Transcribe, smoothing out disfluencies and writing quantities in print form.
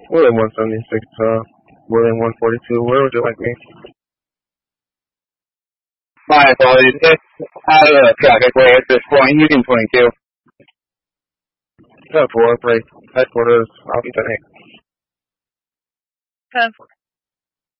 William 176, William 142. Where would you like me? My apologies. It's out of the traffic way at this point. You can 22. 10-4, break. Headquarters, I'll be 10-8. 10-4.